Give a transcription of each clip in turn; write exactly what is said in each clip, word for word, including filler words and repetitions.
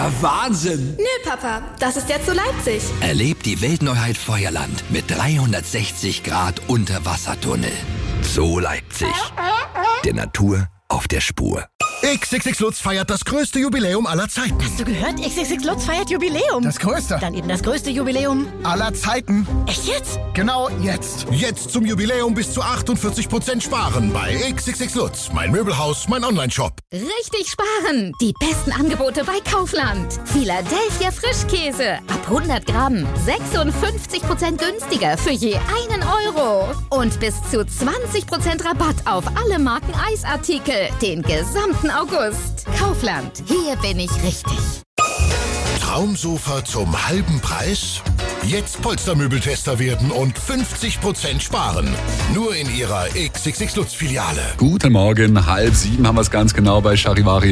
ja Wahnsinn. Nö, Papa, das ist ja zu Leipzig. Erlebt die Weltneuheit Feuerland mit dreihundertsechzig Grad Unterwassertunnel. Zoo Leipzig. Der Natur auf der Spur. X X X Lutz feiert das größte Jubiläum aller Zeiten. Hast du gehört? X X X Lutz feiert Jubiläum. Das größte? Dann eben das größte Jubiläum aller Zeiten. Echt jetzt? Genau jetzt. Jetzt zum Jubiläum bis zu achtundvierzig Prozent sparen bei X X X Lutz. Mein Möbelhaus, mein Online-Shop. Richtig sparen. Die besten Angebote bei Kaufland. Philadelphia Frischkäse. Ab hundert Gramm. sechsundfünfzig Prozent günstiger für je einen Euro. Und bis zu zwanzig Prozent Rabatt auf alle Marken Eisartikel. Den gesamten August. Kaufland. Hier bin ich richtig. Traumsofa zum halben Preis? Jetzt Polstermöbeltester werden und fünfzig Prozent sparen. Nur in Ihrer X X X Lutz Filiale. Guten Morgen, halb sieben haben wir es ganz genau bei Charivari.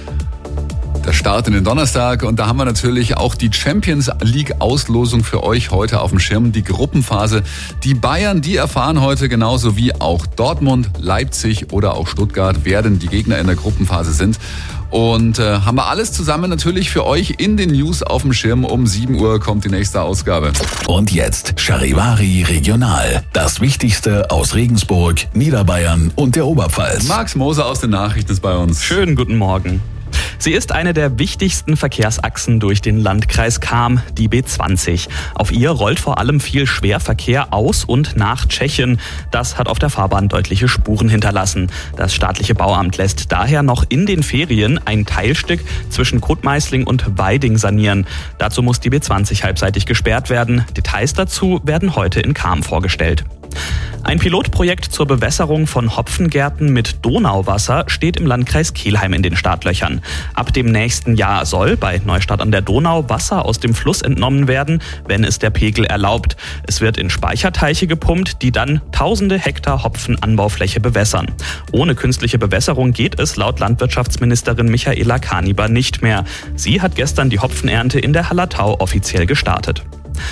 Der Start in den Donnerstag und da haben wir natürlich auch die Champions League Auslosung für euch heute auf dem Schirm, die Gruppenphase. Die Bayern, die erfahren heute genauso wie auch Dortmund, Leipzig oder auch Stuttgart, wer denn die Gegner in der Gruppenphase sind. Und äh, haben wir alles zusammen natürlich für euch in den News auf dem Schirm. Um sieben Uhr kommt die nächste Ausgabe. Und jetzt Charivari Regional. Das Wichtigste aus Regensburg, Niederbayern und der Oberpfalz. Max Moser aus den Nachrichten ist bei uns. Schönen guten Morgen. Sie ist eine der wichtigsten Verkehrsachsen durch den Landkreis Cham, die B zwanzig. Auf ihr rollt vor allem viel Schwerverkehr aus und nach Tschechien. Das hat auf der Fahrbahn deutliche Spuren hinterlassen. Das staatliche Bauamt lässt daher noch in den Ferien ein Teilstück zwischen Kotmeisling und Weiding sanieren. Dazu muss die B zwanzig halbseitig gesperrt werden. Details dazu werden heute in Cham vorgestellt. Ein Pilotprojekt zur Bewässerung von Hopfengärten mit Donauwasser steht im Landkreis Kelheim in den Startlöchern. Ab dem nächsten Jahr soll bei Neustadt an der Donau Wasser aus dem Fluss entnommen werden, wenn es der Pegel erlaubt. Es wird in Speicherteiche gepumpt, die dann tausende Hektar Hopfenanbaufläche bewässern. Ohne künstliche Bewässerung geht es laut Landwirtschaftsministerin Michaela Kaniber nicht mehr. Sie hat gestern die Hopfenernte in der Hallertau offiziell gestartet.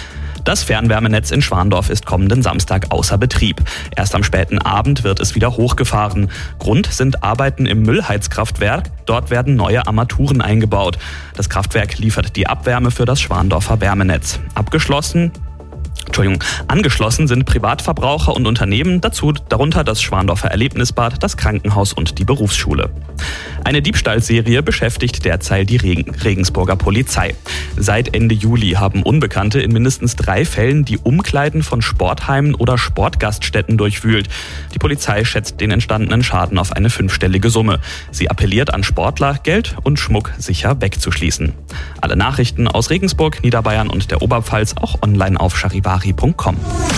Das Fernwärmenetz in Schwandorf ist kommenden Samstag außer Betrieb. Erst am späten Abend wird es wieder hochgefahren. Grund sind Arbeiten im Müllheizkraftwerk. Dort werden neue Armaturen eingebaut. Das Kraftwerk liefert die Abwärme für das Schwandorfer Wärmenetz. Abgeschlossen Entschuldigung, angeschlossen sind Privatverbraucher und Unternehmen, dazu darunter das Schwandorfer Erlebnisbad, das Krankenhaus und die Berufsschule. Eine Diebstahlserie beschäftigt derzeit die Regen- Regensburger Polizei. Seit Ende Juli haben Unbekannte in mindestens drei Fällen die Umkleiden von Sportheimen oder Sportgaststätten durchwühlt. Die Polizei schätzt den entstandenen Schaden auf eine fünfstellige Summe. Sie appelliert an Sportler, Geld und Schmuck sicher wegzuschließen. Alle Nachrichten aus Regensburg, Niederbayern und der Oberpfalz auch online auf charivari punkt com.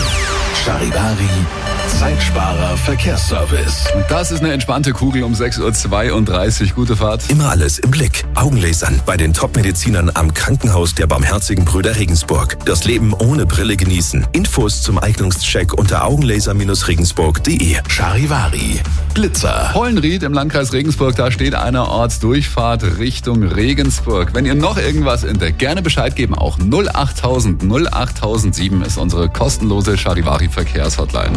Charivari, Zeitsparer Verkehrsservice. Das ist eine entspannte Kugel um sechs Uhr zweiunddreißig. Gute Fahrt. Immer alles im Blick. Augenlasern bei den Top-Medizinern am Krankenhaus der Barmherzigen Brüder Regensburg. Das Leben ohne Brille genießen. Infos zum Eignungscheck unter augenlaser regensburg punkt de. Charivari, Blitzer. Hollenried im Landkreis Regensburg, da steht eine Ortsdurchfahrt Richtung Regensburg. Wenn ihr noch irgendwas entdeckt, gerne Bescheid geben. Auch null achttausend null achttausendsieben ist unsere kostenlose Charivari-Verkehrshotline.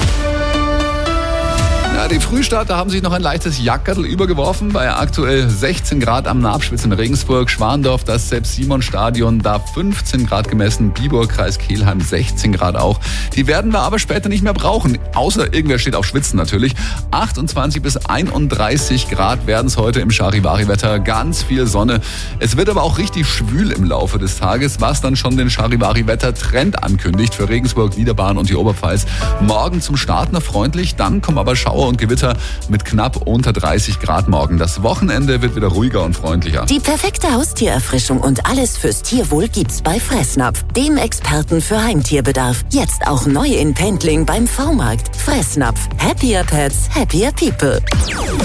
Ja, die Frühstarter haben sich noch ein leichtes Jackerl übergeworfen. Bei aktuell sechzehn Grad am Nabspitz in Regensburg, Schwandorf, das Sepp-Simon-Stadion, da fünfzehn Grad gemessen, Biburg, Kreis Kelheim sechzehn Grad auch. Die werden wir aber später nicht mehr brauchen, außer irgendwer steht auf Schwitzen natürlich. achtundzwanzig bis einunddreißig Grad werden es heute im Charivari-Wetter, ganz viel Sonne. Es wird aber auch richtig schwül im Laufe des Tages, was dann schon den Charivari-Wetter-Trend ankündigt für Regensburg, Niederbayern und die Oberpfalz. Morgen zum Start noch freundlich, dann kommen aber Schauer und Gewitter mit knapp unter dreißig Grad morgen. Das Wochenende wird wieder ruhiger und freundlicher. Die perfekte Haustiererfrischung und alles fürs Tierwohl gibt's bei Fressnapf, dem Experten für Heimtierbedarf. Jetzt auch neu in Pendling beim V-Markt. Fressnapf. Happier Pets, happier people.